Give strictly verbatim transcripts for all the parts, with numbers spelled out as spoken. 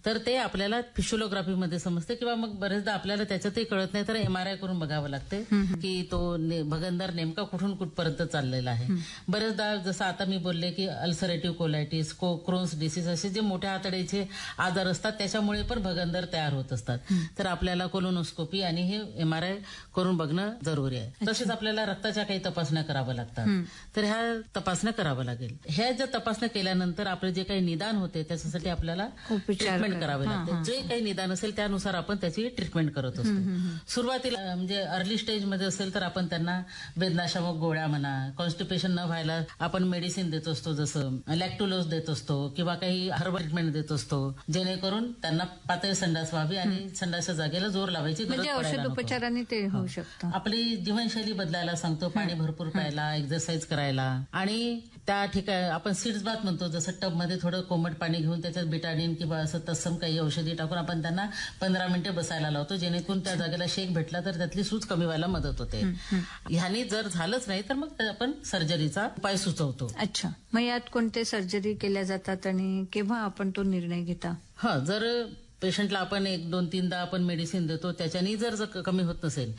तर ते आपल्याला फिशिओलॉग्राफी मध्ये समजते किंवा मग बरेचदा आपल्याला त्याच्यातही कळत नाही तर एमआरआय करून बघावं लागते की तो ने- भगंदर नेमका कुठून कुठपर्यंत चाललेला आहे. बरेचदा जसं आता मी बोलले की अल्सरेटिव्ह कोलायटिस, क्रोन्स डिसीज असे जे मोठ्या आतड्याचे आजार असतात त्याच्यामुळे पण भगंदर तयार होत असतात. तर आपल्याला कोलोनोस्कोपी आणि हे एमआरआय करून बघणं जरुरी आहे. तसेच आपल्याला रक्ताच्या काही तपासण्या कराव्या लागतात. तर ह्या तपासण्या कराव्या लागेल. ह्या ज्या तपासण्या केल्यानंतर आपले जे काही निदान होते त्याच्यासाठी आपल्याला ट्रीटमेंट करावे लागते. जे काही निदान असेल त्यानुसार आपण त्याची ट्रीटमेंट करत असतो. सुरुवातीला म्हणजे अर्ली स्टेज मध्ये असेल तर आपण त्यांना वेदनाशामक गोळ्या म्हणा, कॉन्स्टिपेशन न व्हायला आपण मेडिसिन देत असतो, जसं लॅक्टुलोज देत असतो किंवा काही हर्बल ट्रीटमेंट देत असतो, जेणेकरून त्यांना पातळ संडास व्हावी आणि संडासच्या जागेला जोर लावायची गरज म्हणजे पडायला औषध नको. उपचारांनी ते होऊ शकतं. आपली जीवनशैली बदलायला सांगतो, पाणी भरपूर प्यायला, एक्सरसाइज करायला आणि त्या ठिकाणी आपण सीड्स बाथ म्हणतो, जसं टब मध्ये थोडं कोमट पाणी घेऊन त्याच्यात बिटाडीन किंवा असं तत्सम काही औषधी टाकून आपण त्यांना पंधरा मिनिटं बसायला लावतो, जेणेकरून त्या जागेला शेक भेटला तर त्यातली सूज कमी व्हायला मदत होते. ह्यानी जर झालंच नाही तर मग आपण सर्जरीचा उपाय सुचवतो. अच्छा, मग यात कोणते सर्जरी केल्या जातात आणि केव्हा आपण तो निर्णय घेता? हा, जर पेशंटला आपण एक दोन तीनदा आपण मेडिसिन देतो, त्याच्यानी जर ज- कमी होत नसेल,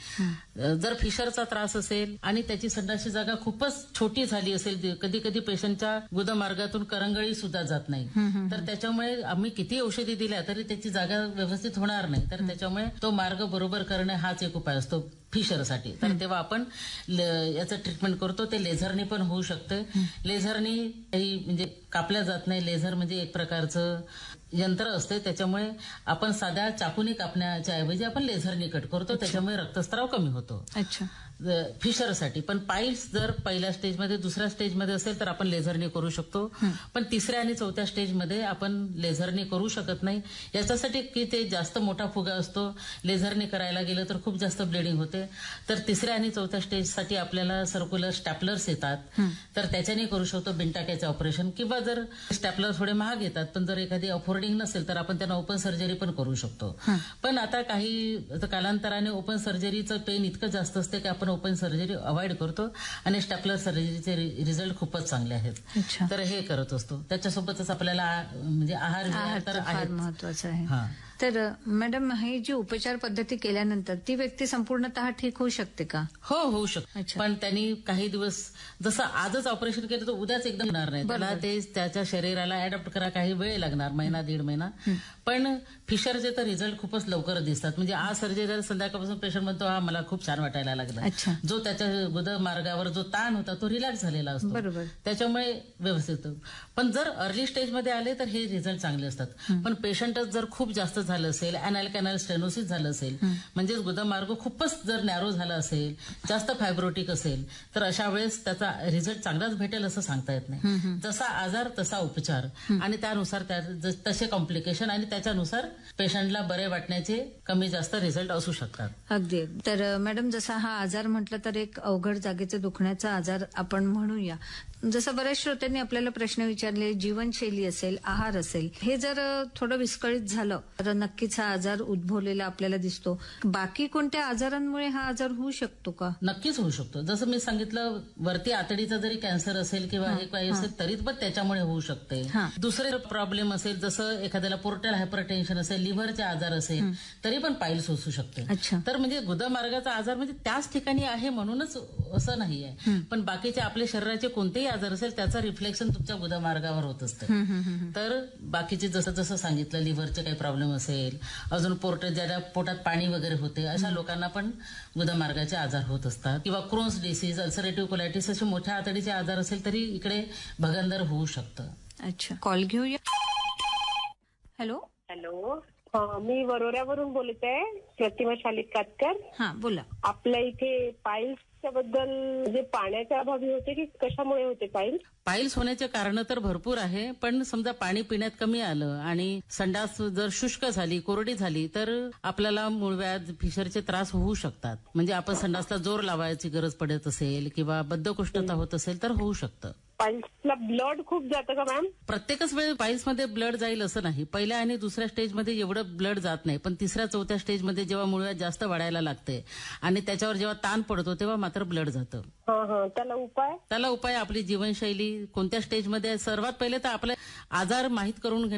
जर फिशरचा त्रास असेल आणि त्याची संडासची जागा खूपच छोटी झाली असेल, कधी कधी पेशंटच्या गुदमार्गातून करंगळी सुद्धा जात नाही, तर त्याच्यामुळे आम्ही किती औषधी दिल्या तरी त्याची जागा व्यवस्थित होणार नाही. तर त्याच्यामुळे तो मार्ग बरोबर करणे हाच एक उपाय असतो फिशरसाठी. तर तेव्हा आपण ल- याचं ट्रीटमेंट करतो. ते लेझरनी पण होऊ शकते. लेझरनी काही म्हणजे कापल्या जात नाही. लेझर म्हणजे एक प्रकारचं यंत्र असते, त्याच्यामुळे आपण साध्या चाकूनी कापण्याच्या ऐवजी आपण लेझरनी कट करतो, त्याच्यामुळे रक्तस्राव कमी होतो. अच्छा, फिशरसाठी. पण पाईल्स जर पहिल्या स्टेजमध्ये दुसऱ्या स्टेजमध्ये असेल तर आपण लेझरने करू शकतो, पण तिसऱ्या आणि चौथ्या स्टेजमध्ये आपण लेझरने करू शकत नाही. याच्यासाठी की ते जास्त मोठा फुगा असतो, लेझरने करायला गेलं तर खूप जास्त ब्लिडिंग होते. तर तिसऱ्या आणि चौथ्या स्टेजसाठी आपल्याला सर्क्युलर स्टॅपलर्स येतात, तर त्याच्याने करू शकतो बिनटाक्याचे ऑपरेशन. किंवा जर स्टॅपलर थोडे महाग येतात पण जर एखादी अफोर्डिंग नसेल तर आपण त्यांना ओपन सर्जरी पण करू शकतो. पण आता काही कालांतराने ओपन सर्जरीचं पेन इतकं जास्त असते की आपण ओपन सर्जरी अवॉइड करतो आणि स्टॅपलर सर्जरीचे रिझल्ट खूपच चांगले आहेत. अच्छा. तर हे करत असतो. त्याच्यासोबतच आपल्याला आ- म्हणजे आहार आहार विहार तर तर फार आहेच. महत्वाचं आहे. हा. तर मॅडम, ही जी उपचार पद्धती केल्यानंतर ती व्यक्ती संपूर्णतः ठीक होऊ शकते का? हो, होऊ शकतो. अच्छा. पण त्यांनी काही दिवस, जसं आजच ऑपरेशन केलं तर उद्याच एकदम होणार नाही. त्याला ते त्याच्या शरीराला अडॅप्ट करा काही वेळ लागणार, महिना दीड महिना. पण फिशरचे तर रिझल्ट खूपच लवकर दिसतात. म्हणजे आज सर्जरी झाली, संध्याकाळपासून पेशंट म्हणतो हा मला खूप छान वाटायला लागला. अच्छा. जो त्याच्या गुद मार्गावर जो ताण होता तो रिलॅक्स झालेला असतो. बरोबर. त्याच्यामुळे व्यवस्थित होतं. पण जर अर्ली स्टेजमध्ये आले तर हे रिझल्ट चांगले असतात. पण पेशंटच जर खूप जास्त झालं असेल, अॅनल कॅनल स्टेनोसिस झालं असेल, म्हणजे गुदमार्ग खूपच जर नॅरो झाला असेल, जास्त फायब्रोटिक असेल, तर अशा वेळेस त्याचा रिझल्ट चांगलाच भेटेल असं सांगता येत नाही. जसा आजार तसा उपचार आणि त्यानुसार त्या ज- तसे कॉम्प्लिकेशन आणि त्याच्यानुसार पेशंटला बरे वाटण्याचे कमी जास्त रिझल्ट असू शकतात. अगदी. तर मॅडम, जसा हा आजार म्हटलं तर एक अवघड जागेचं दुखण्याचा आजार आपण म्हणूया. जसं बऱ्याच श्रोत्यांनी आपल्याला प्रश्न विचारले, जीवनशैली असेल, आहार असेल, हे जर थोडं विस्कळीत झालं तर नक्कीच हा आजार उद्भवलेला आपल्याला दिसतो. बाकी कोणत्या आजारांमुळे हा आजार होऊ शकतो का? नक्कीच होऊ शकतो. जसं मी सांगितलं, वरती आतडीचा जरी कॅन्सर असेल किंवा हे काही असेल तरी पण त्याच्यामुळे होऊ शकते. हा. दुसरे प्रॉब्लेम असेल, जसं एखाद्याला पोर्टल हायपरटेन्शन असेल, लिव्हरचे आजार असेल, तरी पण पाईल्स असू शकते. अच्छा. तर म्हणजे गुदमार्गाचा आजार म्हणजे त्याच ठिकाणी आहे म्हणूनच असं नाही आहे. पण बाकीचे आपल्या शरीराचे कोणतेही आजार असेल त्याचं रिफ्लेक्शन तुमच्या गुदमार्गावर होत असतं. तर बाकीचे जसं जसं सांगितलं, लिव्हरचे काही प्रॉब्लेम असेल, अजून पोर्ट ज्याला पोटात पाणी वगैरे होते, अशा लोकांना पण गुदमार्गाचे आजार होत असतात. किंवा क्रोन्स डिसीज, अल्सरेटिव्ह कोलायटिस असे मोठ्या आतडीचे आजार असेल तरी इकडे भगंदर होऊ शकतं. अच्छा, कॉल घेऊया. हॅलो. हॅलो, हा, मी वरोऱ्यावरून बोलत आहे, प्रतिमा शालिक कातकर. हा, बोला. आपल्या इथे पाईल्सच्या बद्दल, म्हणजे पाण्याच्या अभावी होते की कशामुळे होते पाईल्स? पाईल्स होण्याचे कारण तर भरपूर आहे, पण समजा पाणी पिण्यात कमी आलं आणि संडास जर शुष्क झाली, कोरडी झाली, तर आपल्याला मूळव्याध, फिशरचे त्रास होऊ शकतात. म्हणजे आपण संडासला जोर लावायची गरज पडत असेल किंवा बद्धकोष्ठता होत असेल तर होऊ शकतं. पाईल्सला ब्लड खूप जातं का मॅम? प्रत्येकच वेळ पाईल्समध्ये ब्लड जाईल असं नाही. पहिल्या आणि दुसऱ्या स्टेजमध्ये एवढं ब्लड जात नाही, पण तिसऱ्या चौथ्या स्टेजमध्ये जेव्हा मूळव्याध जास्त वाढायला लागते आणि त्याच्यावर जेव्हा ताण पडतो तेव्हा मात्र ब्लड जातं. हा हा, त्याला उपाय? त्याला उपाय आपली जीवनशैली, कोणत्या स्टेजमध्ये आहे, सर्वात पहिले तर आपले आजार माहीत करून घेणे